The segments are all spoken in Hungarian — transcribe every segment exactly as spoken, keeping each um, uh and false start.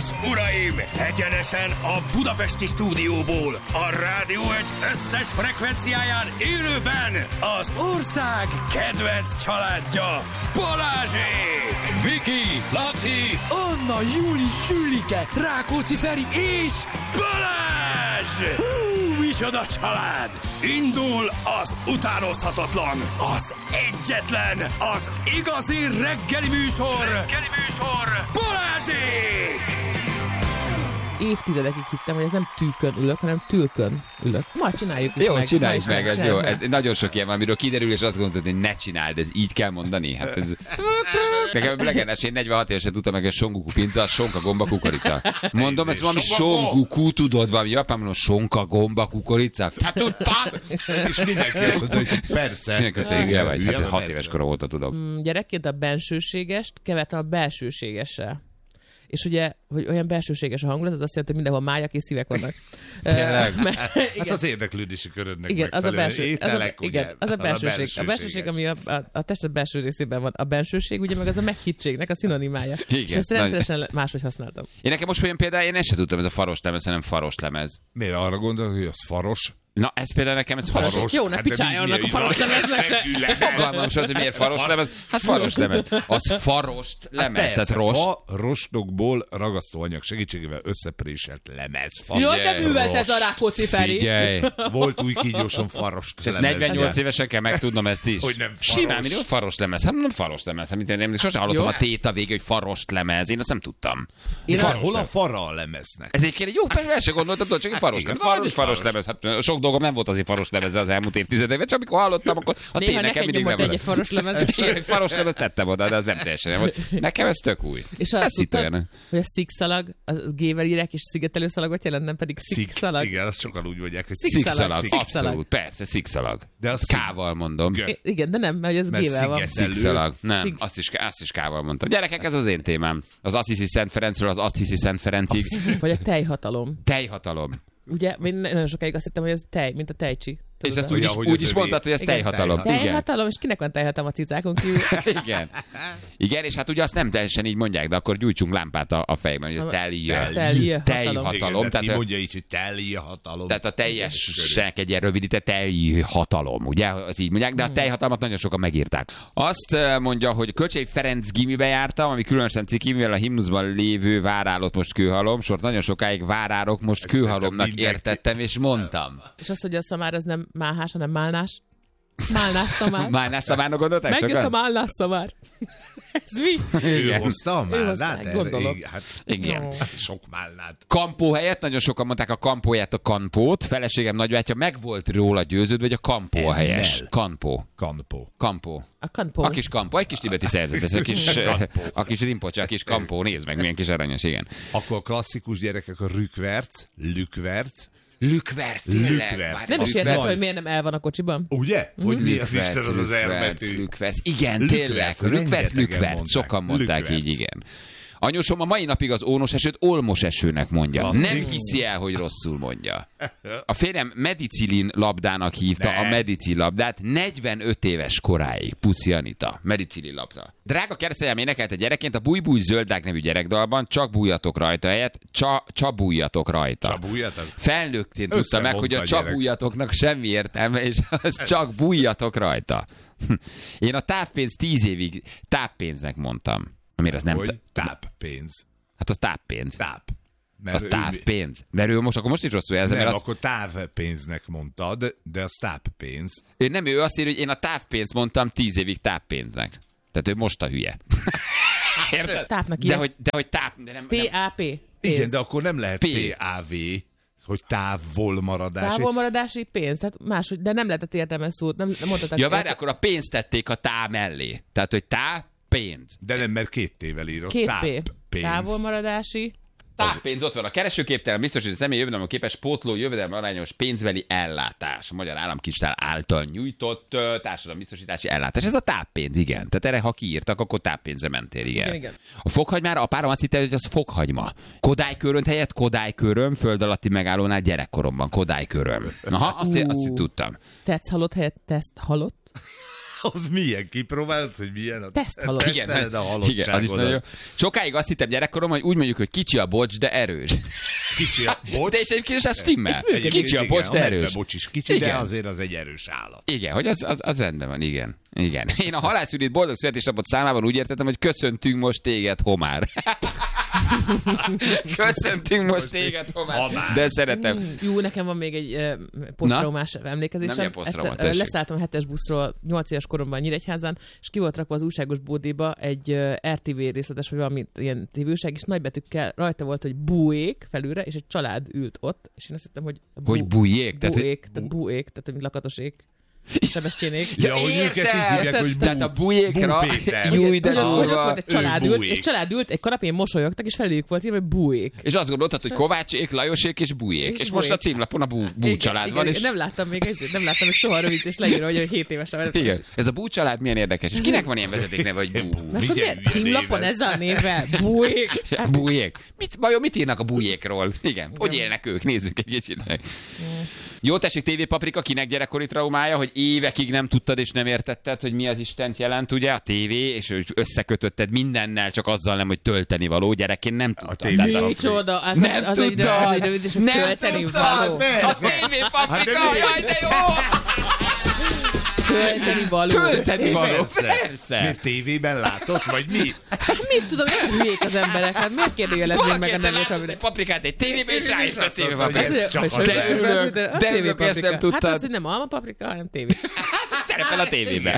uraim! Egyenesen a budapesti stúdióból, a Rádió egy összes frekvenciáján élőben az ország kedvenc családja, Balázsék! Viki, Laci, Anna, Júli, Sülike, Rákóczi Feri és Balázs! Hú, micsoda család! Indul az utánozhatatlan, az egyetlen, az igazi reggeli műsor, reggeli műsor, Balázsék! Évtizedekig hittem, hogy ez nem tűkön ülök, hanem tülkön ülök. Ma csináljuk is jó, meg. csináljuk meg, meg ez jó. Ez, nagyon sok ilyen van, amiről kiderül, és azt gondolod, hogy ne csináld, ez így kell mondani. Hát ez... Nekem legendás, én negyvenhat évesen tudtam meg, hogy songuku pinca, sonka, gomba, kukorica. Mondom, ez valami songuku, tudod, valami japán mondom, sonka, gomba, kukorica. Hát tudtad? És mindenki azt mondta, hogy persze. És mindenki azt mondja, vagy, hát hat éves korom óta tudok. Mm, gyerekként a bensőségest keverte a belsőségessel. És ugye, hogy olyan belsőséges a hangulat, az azt jelenti, hogy mindenhol májak és szívek vannak. Tényleg? Hát az érdeklődési körödnek igen, az a belső, ételek, az a, igen, az a belsőség. A belsőség, ami a, a, a tested belső részében van. A bensőség, ugye meg az a meghittségnek a szinonimája. Igen, és ezt rendszeresen nagy... máshogy használtam. Én nekem most olyan például, én ezt sem tudtam, ez a faros lemez, hanem faros lemez. Miért arra gondolod, hogy az faros? Na, ez például nekem, ez faros. faros. Jó, ne picsálja annak a faros lemeznek. Fogalmam sem, hogy miért faros lemez. Hát faros lemez. Az farost lemez, tehát rost. Farostokból ragasztóanyag segítségével összepréselt lemez. Jaj, de művelt ez a Rákóczi Feri. Figyelj. Volt új kígyóson farost lemez. negyvennyolc évesen kell megtudnom ezt is. Hogy nem faros. Simán, mindig faros lemez. Hát nem faros lemez. Hát, én sosem hallottam jó. A téta vége, hogy farost lemez. Én azt nem tudtam. Én Far, hol a fara a lemeznek? Ez egy jó, persze, el sem gondoltam, tudod, csak egy faros lemez. Faros, faros lemez. Hát sok dolgom nem volt azért faros lemezzel az elmúlt évtizedekben, csak amikor hallottam, akkor a tény nekem mindig nem volt. Egy faros lemez. Egy faros lemez tettem oda, de az nem teljesen nem. Nekem ez tök új. És azt tudtad, hogy a szikszalag, az gével írják, és szigetelő szalagot jelent, nem pedig szikszalag. Igen, azt sokan úgy mondják, hogy szikszalag. Abszolút, persze, szikszalag. De az K-val mondom. Igen, de nem, mert ez gével van. Szikszalag. Nem, azt is, azt is K-val mondtam. Gyerekek, ez az én témám. Az azt hiszi Szent Ferencről, az azt hiszi Szent Ferencig. Vagy a tejhatalom. Tejhatalom. Ugye, én nagyon sokáig azt hittem, hogy ez tej, mint a tejcsi. És ezt úgy is, úgy is mondtad, hogy ez tejhatalom. Tejhatalom, és kinek van tejhatalom a cicákon kívül? Igen. Igen, és hát ugye azt nem teljesen így mondják, de akkor gyújtsunk lámpát a, a fejben, hogy ez tejhatalom. Tejhatalom. Ki mondja így, hogy tejhatalom. Tehát a teljesnek egy ilyen rövidített tejhatalom, ugye? Az így mondják, de a tejhatalmat nagyon sokan megírták. Azt mondja, hogy Kölcsei Ferenc gimibe jártam, ami különösen ciki, mivel a himnuszban lévő várálott most kőhalom, sort nagyon sokáig várárok, most kőhalomnak értettem, és mondtam. És azt, hogy a szamár az nem máhás, hanem málnás. Málnás szamár. Málnás szamárnak gondolták sokan? Megjött a málnás szamár. Ez mi? Ő hozta a málnát? Gondolom. Hát, igen. No. Sok málnát. Kampó helyett nagyon sokan mondták a kampóját, a kampót. Feleségem nagybátyja meg volt róla győződve, hogy a kampó a helyes. Kampó. Kampó. Kampó. A kampó. A kis kampó. Egy kis tibeti szerzet. Ez a kis, a kis rimpocsa, a kis kampó. Nézd meg, milyen kis aranyos, igen. Akkor a klasszikus gyerekek a rükverc, lükverc. Lükverc, tényleg. Nem is értesz, hogy miért nem el van a kocsiban. Ugye? Hogy mi az Isten az az elbetű? Lükverc, igen, tényleg. Lükverc, lükverc. Sokan mondták így, igen. Anyósom a mai napig az ónos esőt olmos esőnek mondja. Klasszik. Nem hiszi el, hogy rosszul mondja. A férjem medicilin labdának hívta ne. a medicil labdát negyvenöt éves koráig. Puszi Anita. Medicilin labda. Drága keresztanyám énekelte gyerekként a Búj Búj Zöldág nevű gyerekdalban, csak bújjatok rajta helyett, csa, csabújjatok rajta. Csabújjatok? Felnőttén tudta meg, hogy a csabújjatoknak semmi értelme, és az csak bújjatok rajta. Én a távpénz tíz évig táppénznek mondtam. Amire az nem... Hogy táppénz. Hát az táppénz. Táp. Az távpénz. Mert ő most, akkor most is rosszul jelzem. Nem, mert akkor az... távpénznek mondtad, de az táppénz. Ő nem, ő azt írja, hogy én a távpénzt mondtam tíz évig táppénznek. Tehát ő most a hülye. Érted? Tápnak de hogy, de hogy táp... De nem, T A P. Igen, de akkor nem lehet T A V, hogy távolmaradási. Távolmaradási pénz, tehát máshogy, de nem lehetett értelmes szót. Nem, nem mondhatok. Ja, várj, akkor a pénzt tették a tá mellé. Tehát, hogy tá pénz. De nem, mert két tével írott. Két P. Távolmaradási. Táppénz, ott van a keresőképtelen, biztosít a személy jövedelem képes pótló jövedelem arányos pénzbeli ellátás. A Magyar Államkincstár által nyújtott uh, társadalombiztosítási ellátás. Ez a táppénz, igen. Tehát erre, ha kiírtak, akkor táppénzre mentél, igen. igen, igen. A fokhagymára apárom azt hitte, hogy az fokhagyma. Kodálykörönt helyett Kodályköröm, föld alatti megállónál gyerekkoromban. Kodályköröm. Aha, azt, uh, azt tudtam. Tetsz halott helyett teszt halott. Az milyen? Kipróbálod, hogy milyen a teszthalott. Igen, a halottságodat. az is nagyon. Sokáig azt hittem gyerekkorom, hogy úgy mondjuk, hogy kicsi a bocs, de erős. Kicsi a bocs. De és egyébként is az stimmel. Egyébként Kicsi a bocs, de erős. A bocs is kicsi, igen. de azért az egy erős állat. Igen, hogy az, az, az rendben van, igen. Igen. Én a halászűrét boldog születésnapot számában úgy értettem, hogy köszöntünk most téged, homár. Köszöntünk most téged, homár. homár. De szeretem. Mm, jó, nekem van még egy uh, posztraumás emlékezésem. Egyszer uh, leszálltam a hetes buszról nyolc éves koromban Nyíregyházán, és ki volt rakva az újságos bódéba egy uh, er té vé részletes, vagy valami ilyen tévőság, és nagybetűkkel rajta volt, hogy búék felülre, és egy család ült ott, és én azt hittem, hogy bú, hogy bújék? Búék, tehát búék, tehát mint lakatosék. Sebestyenék. Ja, hogy őket így hívják, hogy bú, tehát a bújékra. Jó, de hogy ott volt egy család ült, és család ült, egy kanapén mosolyogtak, és felőjük volt írva, hogy bújék. És azt gondoltad, hogy Kovácsék, Lajosék és bújék. És, és most a címlapon a bú, bú igen, család igen, van. Igen, és... nem láttam még ezért, nem láttam még soha rövid, és leírva, hogy hét évesen. Igen. Ez a bú család milyen érdekes. És kinek van ilyen vezetékneve, hogy bú? Címlapon ezzel a névvel? Bújék. Bújék. Mit, vajon mit írnak a bújékról? Igen. Hogy élnek ők? Nézzük egy kicsit. Jó, tessék, té vé Paprika, kinek gyerekkori traumája, hogy évekig nem tudtad és nem értetted, hogy mi az Istent jelent, ugye, a tévé, és hogy összekötötted mindennel, csak azzal nem, hogy tölteni való. Gyerekként nem tudtam. Micsoda, az, nem az, az egy rövid, és nem tölteni tudtad, való. A té vé Paprika, jaj, de jó! Tölteni való. Tölteni való, persze. persze. Miért tévében látott, vagy mi? Hát mit tudom, nem hülyék az emberek, hát miért kérdőjeleznék meg a nevét? Valaki egy paprikát egy tévében, és rájössz a té vé Paprika. De örülök, de örülök, ezt nem tudtad. Hát az, hogy nem alma paprika, hanem tévé. Szerepel a tévében.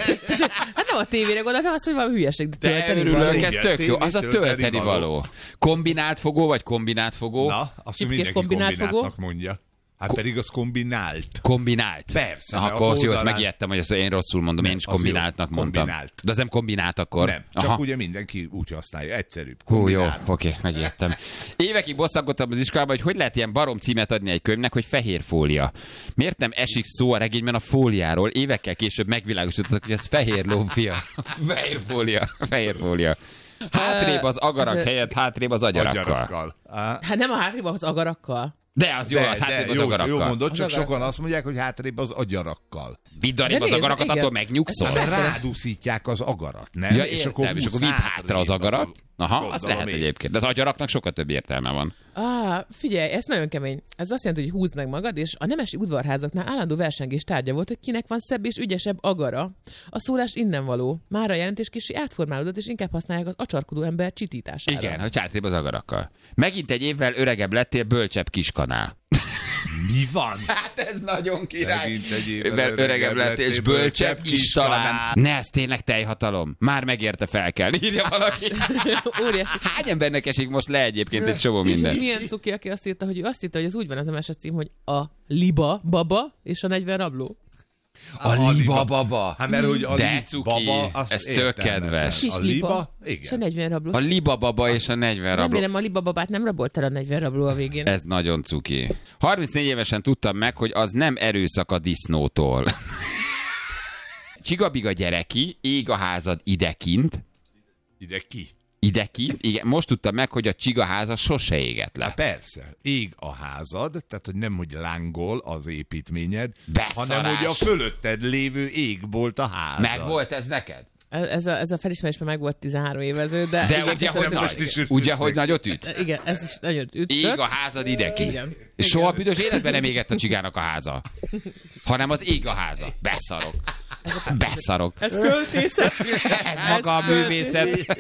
Hát nem a tévére gondoltam, azt, hogy valami hülyeség, de tölteni való. De örülök, ez tök jó. Az a tölteni való. Kombinált fogó, vagy kombinált fogó? Na, azt mindenki kombináltnak mondja. Hát Ko- pedig az kombinált. Kombinált? Persze. Aha, akkor az jó, azt megijedtem, hogy azt én rosszul mondom, nem, én is kombináltnak jó, mondtam. Kombinált. De az nem kombinált akkor? Nem, csak aha. Ugye mindenki úgy használja, egyszerűbb. Hú, jó, oké, megijedtem. Évekig bosszankodtam az iskolában, hogy hogy lehet ilyen barom címet adni egy könyvnek, hogy fehér fólia. Miért nem esik szó a regényben a fóliáról? Évekkel később megvilágosítottak, hogy ez fehér lófia. Fehér fólia, fehér fólia. Hátrébb az agarak ez helyett, hátrébb az agyarakkal. agyarakkal. Hát nem a hátrébb az agarakkal. De az jó, de, az hátrébb az jó, agarakkal. Jó mondod, csak agarakkal. sokan azt mondják, hogy hátrébb az agyarakkal. Vidd arrébb az agarakat, attól megnyugszol. Rádúszítják az agarat, nem? Ja, és akkor, és akkor vidd hátra az agarat. Aha, az lehet én. Egyébként. De az agyaraknak sokkal több értelme van. Ah, figyelj, ez nagyon kemény. Ez azt jelenti, hogy húzd meg magad, és a nemesi udvarházaknál állandó versengés tárgya volt, hogy kinek van szebb és ügyesebb agara. A szólás innen való. Már a jelentés kicsi átformálódott, és inkább használják az acsarkodó ember csitítására. Igen, hogy hátrébb az agarakkal. Megint egy évvel öregebb lettél, bölcsebb kiskanál. Mi van? Hát ez nagyon király. Megint egy évvel öregebb, öregebb lettél, és bölcsebb is talán. Ne, ez tényleg teljhatalom. Már megérte fel kell, írja valaki. Óriási. Hány embernek esik most le egyébként egy csomó minden? És milyen cuki, aki azt írta, hogy ő azt írta, hogy ez úgy van az em es es cím, hogy a liba baba és a negyven rabló. A, a liba baba. Hát mert hogy a de cuki, baba, ez tök kedves. Kis a liba, igen. és a negyven rabló. A liba baba és a negyven rabló. Remélem a liba babát nem rabolt el a negyven rabló a végén. Ez nagyon cuki. harmincnégy évesen tudtam meg, hogy az nem erőszak a disznótól. Csigabiga gyereki, ég a házad idekint. Ide ki? Idekint, igen. Most tudtam meg, hogy a csigaháza sose égett le. Hát persze, ég a házad, tehát hogy nem, hogy lángol az építményed, Beszarás. hanem, hogy a fölötted lévő égbolt a házad. Meg volt ez neked? Ez a, ez a felismerés már meg volt tizenhárom évező, de... De igen, ugye, hogy, most nagy, is ugye hogy nagyot üt? Igen, ez is nagyon ütött. Ég a házad idekint. Igen. És soha büdös életben nem égett a csigának a háza. Hanem az ég a háza. Beszarok. Beszarok. Ez költészet. Ez maga a művészet.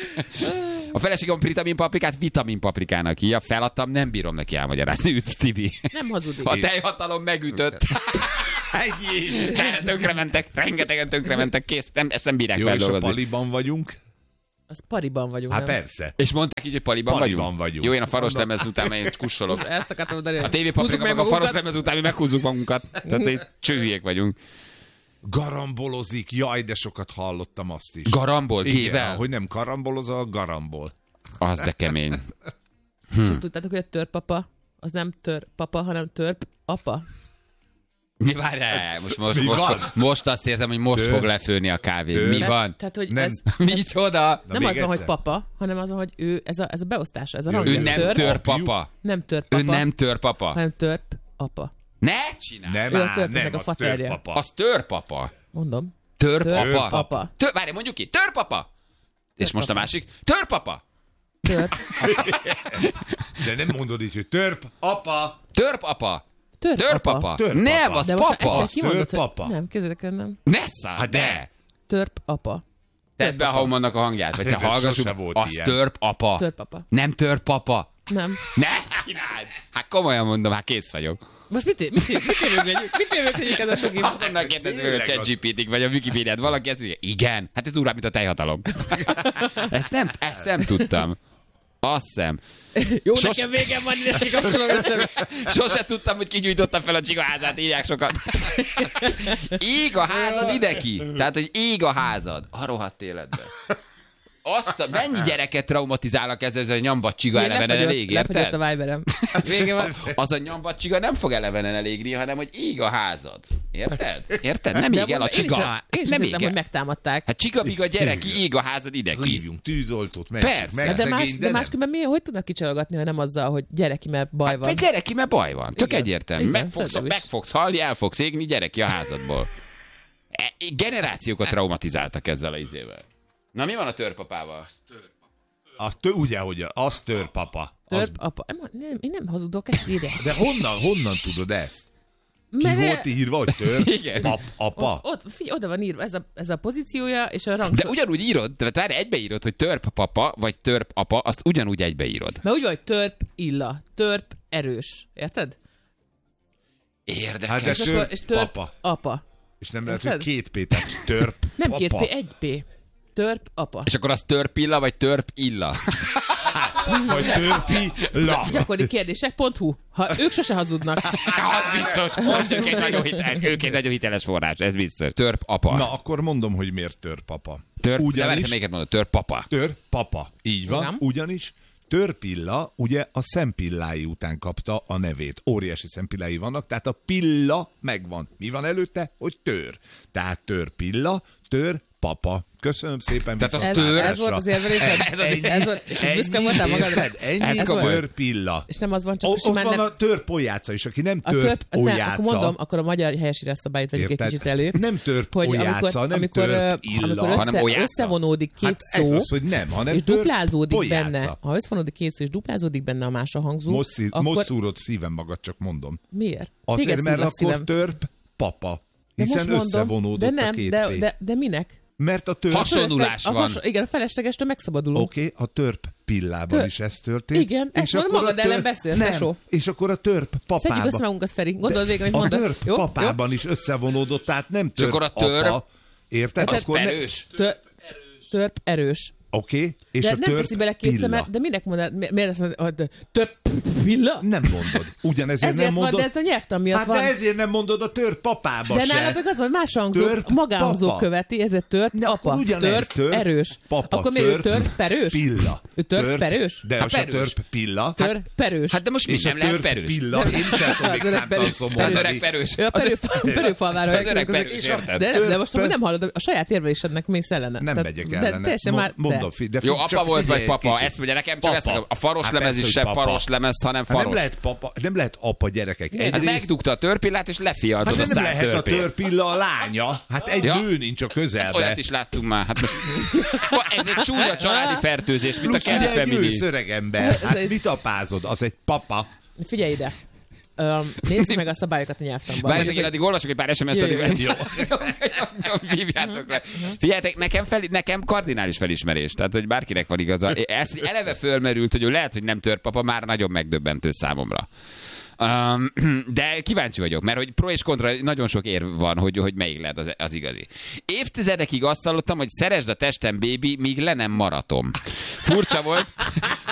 A feleségem vitaminpaprikát vitaminpaprikának hívja. Feladtam, nem bírom neki elmagyarázni. Üt, Tibi. Nem hazudik. A teljhatalom megütött. Ennyi. Tönkrementek, rengetegen tönkrementek, kész. Nem, ezt nem bírják Jó, és a feldolgozni. paliban vagyunk? Az pariban vagyunk. Hát nem? persze. És mondták így, hogy paliban, Paliban vagyunk? vagyunk. Jó, én a faros lemez után én kussolok. Ezt akartam mondani. A tévépaprika meg a faros lemez után mi meghúzzuk magunkat. Tehát így csőhülyék vagyunk. Garambolozik, jaj, de sokat hallottam azt is. Garambol, Igen, kével? hogy nem karambolozol, garambol. Az de kemény. Hm. És azt tudtátok, hogy a törpapa, az nem törpapa, hanem törp apa? Mi várjál? Most, most, Mi most, van? most azt érzem, hogy most Tör. fog lefőni a kávé. Tör. Mi Nem, van? Tehát, hogy Nem. ez Micsoda? nem az van, hogy papa, hanem az van, hogy ő, ez a, ez a beosztása, ez a Ő rangja. Ő nem törp, törpapa. nem törp Ő papa, nem törpapa. hanem törp apa. Ne csinálj! Nem, Ő a áll, törpnek nem, a az faterja. törpapa. Az törpapa. Mondom. Törpapa. Törpapa. Tör, várj, mondjuk ki. Törpapa. És most a másik. Törpapa. Törp. De nem mondod így, hogy törp, apa. Törpapa. Törpapa. Törpapa. Törpapa. Nem, az De most papa. egyszer kimondod, hogy... Törpapa. Nem, kezdek el, nem. Ne száll, Hát de. de. Törp apa. Tedd be a Haumannak a hangját, vagy te De hallgassuk. sose volt Az ilyen. törpapa. Törpapa. Nem törpapa. Nem. Ne csináld! Hát komolyan mondom, hát kész vagyok. Most mit, mit, mit, mit évőködjük? Mit évőködjük ez a sok év? Azonnal kérdezzük meg a ChatGPT-t, vagy a Wikipédiát. Valaki ezt mondja, igen, hát ez durvább, mint a tejhatalom. ezt, nem, ezt nem tudtam. Azt hiszem. Jó, Sos- nekem végem van, ezt kikapcsolom, ezt nem. Sose tudtam, hogy ki gyújtotta fel a csigaházát, írják sokat. Ég a házad ide ki. Tehát, hogy ég a házad. A rohadt életben. Azt a, mennyi gyereket traumatizálnak ezzel, ez a nyambat csiga elevenen elég, Lefagyott érted? a Viberem. Vége van. Az a nyambat csiga nem fog elevenen elégni, hanem hogy ég a házad. Érted? Érted? Nem De ég el a én is- csiga. Én is Nem hittem, ég hogy el. megtámadták. Hát csiga, míg a gyerek ég a házad ide ki. Hívjunk tűzoltót, menjünk Persze. meg, De, szegény, más, de nem. máskülönben miért, hogy tudnak kicsalogatni, ha nem azzal, hogy gyereki, mert baj van. Mert gyereki, mert baj van. Tök Igen. egyértelmű. Igen, Meg fogsz, szerintem is. meg fogsz halni, el fogsz égni, gyereki a házadból. E- Generációkat traumatizáltak ezzel a izével. Na mi van a törpapával? Az tő, ugye, hogy az törpapa. Az, Törp apa. Nem, nem, én nem hazudok, ezt írják. de honnan, honnan tudod ezt? Ki Mert- volt írva, hogy törp, Igen. pap, apa? Ott, ott, figyelj, oda van írva, ez a, ez a pozíciója, és a rang. De ugyanúgy írod, tehát várj, egybeírod, hogy törpapa, vagy törpapa, azt ugyanúgy egybeírod. Mert úgy van, hogy törp illa, törp erős. Érted? Érdekes. Hát de És, törp, akkor, és törp papa. apa. És nem lehet, Érted? hogy két P, tehát törp, Nem papa. két P, egy P. Törp apa. És akkor az törpilla, vagy törp illa? Vagy törpi, la. Gyakori kérdések pont hu. Ha ők sose hazudnak. Az biztos. Az ők egy nagyon, hitel, ők egy nagyon hiteles forrás, ez biztos. Törp apa. Na, akkor mondom, hogy miért törpapa. Törp, de várj, Ugyanis, melyiket mondod? Törp papa. törpapa. Így van, Igen. ugyanis törpilla ugye a szempillái után kapta a nevét. Óriási szempillái vannak, tehát a pilla megvan. Mi van előtte? Hogy tör. Tehát törpilla, tör, papa. Köszönöm szépen. Tehát az Ez, tör- ez volt az érvelésed? Ez az- Ez volt, és büszke voltál magadra? Érted? Ennyi Ez a komoly. törpilla. És nem az van, csak O, ott simán van nem... a törpolyáca is, aki nem A törp, törp nem, olyáca. akkor mondom, akkor a magyar helyesírás szabályt vegyük egy Érted? kicsit elő. Nem törp hogy olyáca, amikor, nem amikor, törp ö, illa. amikor hanem össze, olyáca. összevonódik két Hát ez szó, az, hogy nem, hanem és törp duplázódik polyáca. benne, ha összevonódik két szó, és duplázódik benne a más a hangzó, Most, szí- akkor most szúrod szívem magad, csak mondom. miért? Azért, Téged mert szúrlak akkor szívem. törp papa. De Hiszen most mondom, összevonódott de nem, a két de, P. de, de minek? Mert a törp... Has- Hasonlulás a van. Has, igen, a feleslegestől megszabadulunk. Oké, okay, a törp pillában Tör- is ez történt. Igen, ezt mondod, akkor a magad ellen beszélsz, nem, tesó. és akkor a törp Szedjük össze papában... magunkat, Feri. Gondold végig, amit a mondasz. törp Jó? papában is összevonódott, tehát nem törp akkor a törp- apa. Érted? Az Akkor ne- perős. Jó? Tör, törp erős. Oké, okay, és De a nem törp teszi bele kétszer, pilla. mert, de minek mondod, mi- miért azt mondod, hogy több villa? Nem mondod. Ugyanezért Ezért nem van, mondod. de ez a nyelvtan miatt hát van. de ezért nem mondod a törp papába De se. nálam meg az van, más hangzó, Törp magánhangzó papa. követi, ezért tört Na, apa, akkor ugyanez, tört törp erős. papa, Akkor miért ő törp tört perős? Pilla. Ő tört perős? De Hát az a perős. törp pilla. Tör perős. Hát de most mi és nem a lehet törp perős? pilla. Én sem tudom még Az öreg számtalan perős. szó Az Perős. öreg mondani. perős. Ő a perő, perőfalvára. Az öreg perős, érted? De, de most Törp- amúgy nem hallod, a saját érvelésednek mész ellene. Nem Tehát- megyek de ellene. teljesen Mo- már- de. Mondom, fi- de Jó, csak apa volt figyelj vagy egy papa? kicsit. Ezt mondja nekem, csak Papa. ezt a faros Hát lemez persze, is hogy se papa. faros lemez, hanem Hát nem faros. lehet papa, nem lehet apa gyerekek. Hát Egyrészt, megdugta a törpillát, és lefialtod hát a nem száz lehet a törpét. törpilla a lánya. Hát egy Ja. nő nincs a közelbe. Olyat is láttunk már. Hát most... Ez egy csúnya családi fertőzés, mint a Plusz Kelly ugye egy Family. ősz öreg ember. Hát Ez- mit apázod? Az egy papa. Figyelj ide. Um, nézzük meg a szabályokat a nyelvtanban. Várjátok, én addig olvasok egy pár es em es-t, Jó, jó, addig... jó. Hívjátok le. Figyeljetek, nekem, fel, nekem kardinális felismerés, tehát hogy bárkinek van igaza. Ez hogy eleve fölmerült, hogy ő lehet, hogy nem törpapa, már nagyon megdöbbentő számomra. Um, de kíváncsi vagyok, mert hogy pro és kontra nagyon sok érv van, hogy, hogy melyik lehet az, az igazi. Évtizedekig azt hallottam, hogy szeresd a testem, baby, míg le nem maratom. Furcsa volt,